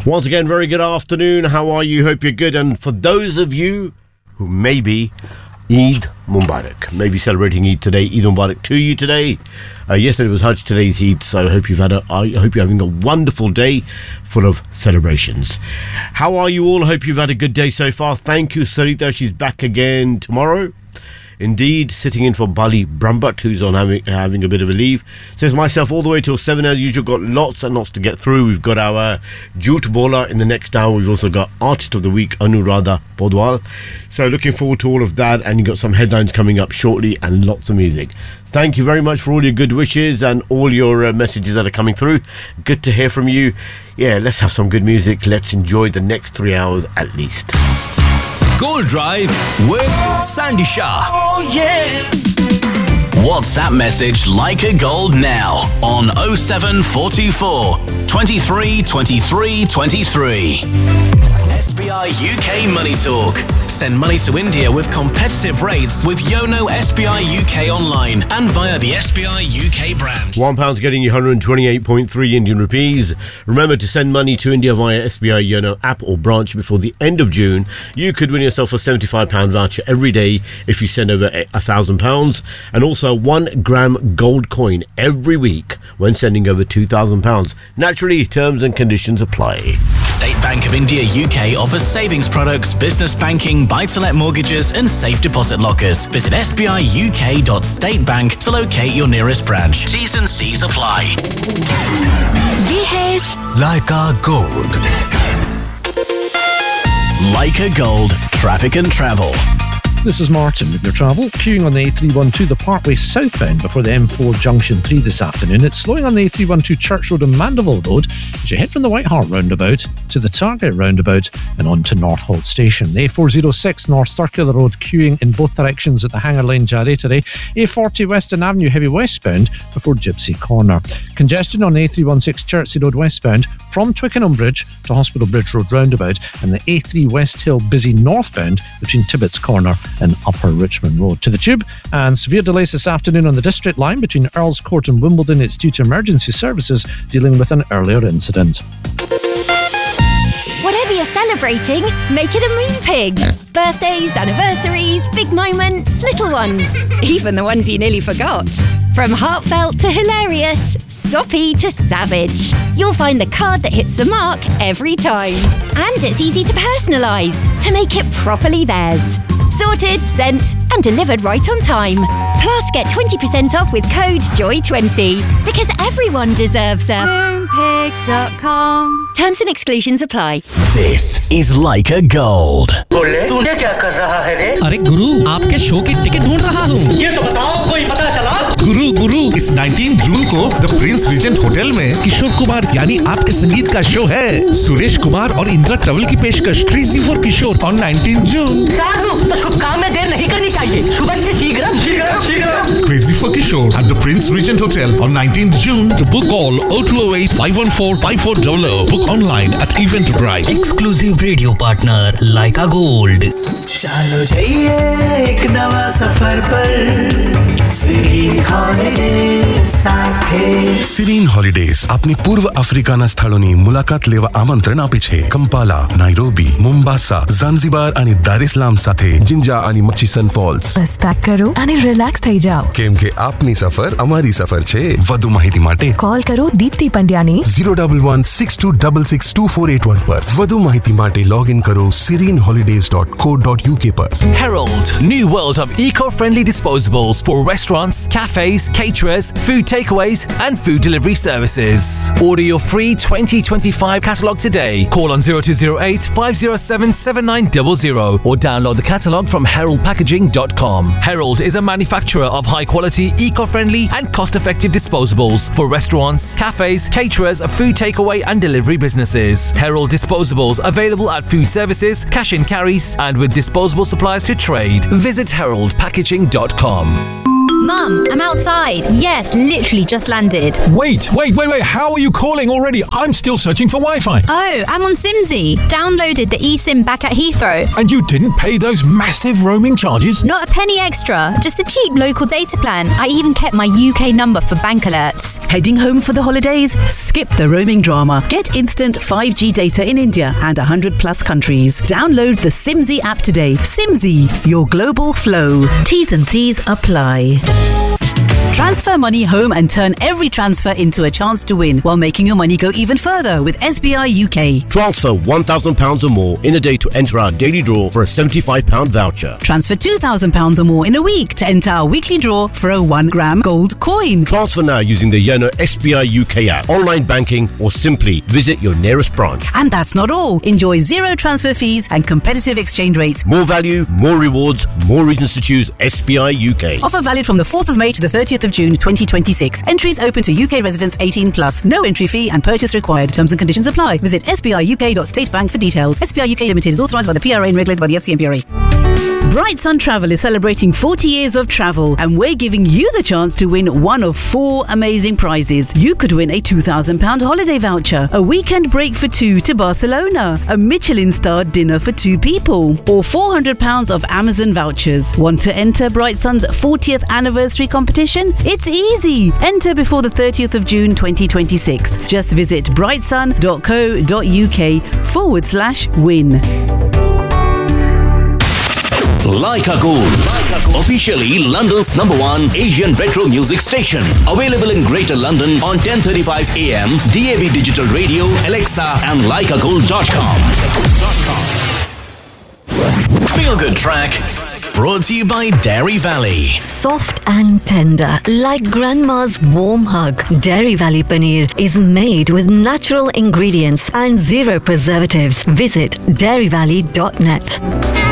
Once again, very good afternoon. How are you? Hope you're good. And for those of you who maybe Eid Mubarak, maybe celebrating Eid today, Eid Mubarak to you today. Yesterday was Hajj, today's Eid, so I hope you're having a wonderful day full of celebrations. How are you all? Hope you've had a good day so far. Thank you, Sarita. She's back again tomorrow. Indeed, sitting in for Bali Brumbutt, who's on having a bit of a leave. Says myself all the way till 7 as usual. Got lots and lots to get through. We've got our Jute Bowler in the next hour. We've also got Artist of the Week, Anuradha Podwal. So looking forward to all of that. And you've got some headlines coming up shortly and lots of music. Thank you very much for all your good wishes and all your messages that are coming through. Good to hear from you. Yeah, let's have some good music. Let's enjoy the next 3 hours at least. Gold Drive with Sandy Shah. Oh yeah. WhatsApp message Leica Gold now on 07424 23 23 23. SBI UK Money Talk. Send money to India with competitive rates with Yono SBI UK online and via the SBI UK branch. £1 getting you 128.3 Indian rupees. Remember to send money to India via SBI Yono app or branch before the end of June. You could win yourself a £75 voucher every day if you send over £1,000, and also a 1 gram gold coin every week when sending over £2,000. Naturally, terms and conditions apply. State Bank of India UK offers savings products, business banking, buy-to-let mortgages and safe deposit lockers. Visit sbiuk.statebank to locate your nearest branch. T's and C's apply. ये है Leica Gold. Leica Gold, traffic and travel. This is Martin with your travel. Queuing on the A312 the Parkway southbound before the M4 Junction 3 this afternoon. It's slowing on the A312 Church Road and Mandeville Road as you head from the White Hart roundabout to the Target roundabout and on to North Holt Station. The A406 North Circular Road queuing in both directions at the Hanger Lane Jarry today. A40 Western Avenue heavy westbound before Gypsy Corner. Congestion on the A316 Chertsey Road westbound from Twickenham Bridge to Hospital Bridge Road roundabout, and the A3 West Hill busy northbound between Tibbetts Corner and Upper Richmond Road. To the Tube, and severe delays this afternoon on the District Line between Earls Court and Wimbledon. It's due to emergency services dealing with an earlier incident. Whatever you're celebrating, make it a Moonpig. Birthdays, anniversaries, big moments, little ones. Even the ones you nearly forgot. From heartfelt to hilarious, soppy to savage. You'll find the card that hits the mark every time. And it's easy to personalise to make it properly theirs. Sorted, sent and delivered right on time. Plus get 20% off with code JOY20 because everyone deserves a Moonpig.com. Terms and exclusions apply. This is Leica Gold. तूने क्या कर रहा है रे? अरे गुरु, आपके show की ticket ढूंढ रहा हूँ। ये तो बताओ, कोई पता चला? गुरु, इस 19 जून को द प्रिंस रिजेंट होटल में किशोर कुमार यानी आपके संगीत का शो है। सुरेश कुमार और इंदिरा ट्रैवल की पेशकश क्रेजी फॉर किशोर ऑन 19 जून। साधु, तो शुभ काम में देर नहीं करनी चाहिए। सुबह से शीघ्र। Crazy for Kishore at the Prince Regent Hotel on 19th June. To book all 0208-514-5400. Book online at Eventbrite. Exclusive radio partner Leica Gold. चलो जाइए एक नवा सफर पर सिरीन हॉलिडेज સાથે સિરીન હોલિડેઝ આપની પૂર્વ આફ્રિકાના સ્થળોની મુલાકાત લેવા આમંત્રણ આપે છે. કંપાલા, નાઇરોબી, મોમ્બાસા, ઝાંઝીબાર અને દારેસલામ સાથે જિંજા અને મચીસન ફોલ્સ. બસ પેક કરો અને રિલેક્સ થઈ જાઓ કેમ કે આપની સફર અમારી સફર છે. વધુ માહિતી માટે કોલ કરો દીપ્તિ પંડ્યાને 011-6266-2481 પર. વધુ માહિતી માટે લોગ ઇન કરો sirinholidays.co.uk પર. Herald, new world of eco-friendly disposables for restaurants, cafes, caterers, food takeaways and food delivery services. Order your free 2025 catalogue today. Call on 0208 507 7900 or download the catalogue from heraldpackaging.com. Herald is a manufacturer of high-quality, eco-friendly and cost-effective disposables for restaurants, cafes, caterers, food takeaway and delivery businesses. Herald disposables available at food services, cash and carries and with disposable supplies to trade. Visit heraldpackaging.com. Mum, I'm outside. Yes, literally just landed. Wait. How are you calling already? I'm still searching for Wi-Fi. Oh, I'm on Simsy. Downloaded the eSIM back at Heathrow. And you didn't pay those massive roaming charges? Not a penny extra. Just a cheap local data plan. I even kept my UK number for bank alerts. Heading home for the holidays? Skip the roaming drama. Get instant 5G data in India and 100 plus countries. Download the Simsy app today. Simsy, your global flow. T's and C's apply. Transfer money home and turn every transfer into a chance to win while making your money go even further with SBI UK. Transfer £1,000 or more in a day to enter our daily draw for a £75 voucher. Transfer £2,000 or more in a week to enter our weekly draw for a 1 gram gold coin. Transfer now using the Yono SBI UK app, online banking, or simply visit your nearest branch. And that's not all. Enjoy zero transfer fees and competitive exchange rates. More value, more rewards, more reasons to choose SBI UK. Offer valid from the 4th of May to the 30th of June 2026. Entries open to UK residents 18 plus. No entry fee and purchase required. Terms and conditions apply. Visit sbiuk.statebank for details. SBI UK Limited is authorised by the PRA and regulated by the FCMPRA. Bright Sun Travel is celebrating 40 years of travel, and we're giving you the chance to win one of 4 amazing prizes. You could win a £2,000 holiday voucher, a weekend break for 2 to Barcelona, a Michelin-starred dinner for 2 people, or £400 of Amazon vouchers. Want to enter Bright Sun's 40th anniversary competition? It's easy. Enter before the 30th of June 2026. Just visit brightsun.co.uk/win. Leica Gold, officially London's #1 Asian retro music station. Available in Greater London on 10:35 AM, DAB Digital Radio, Alexa and leicagold.com. Feel Good Track, brought to you by Dairy Valley. Soft and tender, like grandma's warm hug. Dairy Valley Paneer is made with natural ingredients and zero preservatives. Visit dairyvalley.net.